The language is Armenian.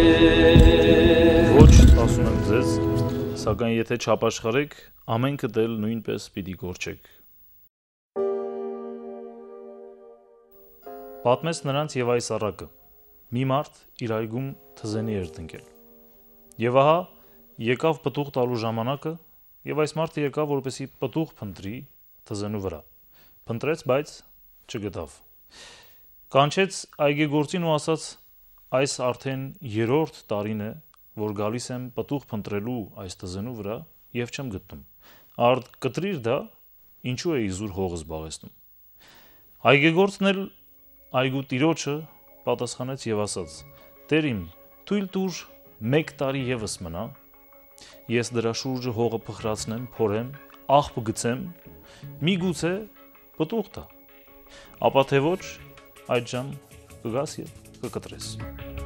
Ոչ, ասում եմ ձեզ, սակայն եթե չապաշխարեք, ամենքդ էլ նույնպես պիտի կորչեք։ Պատմեց նրանց եւ այս առակը. մի մարդ իր այգում թզենի էր տնկել։ Եվ ահա եկավ պտուղ տալու ժամանակը, եւ այս մարդը եկավ, որպեսզի պտուղ փնտրի թզենու վրա։ Փնտրեց, բայց չգտավ։ Կանչեց այգեգործին ու ասաց. այս արդեն 3-րդ տարին է, որ գալիս եմ պտուղ փնտրելու այս թզենու վրա եւ չեմ գտնում։ Արդ կտրիր դա, ինչու է իզուր հողը զբաղեցնում։ Այգեգործն էլ այգու տիրոջը պատասխանեց եւ ասաց. Տեր իմ, թույլ տուր 1 տարի եւս մնա, ես դրա շուրջը հողը փխրացնեմ, փորեմ, աղբ գցեմ, միգուցե պտուղ տա։ Ապա թե ոչ, այդժամ կգաս եւ կկտրես։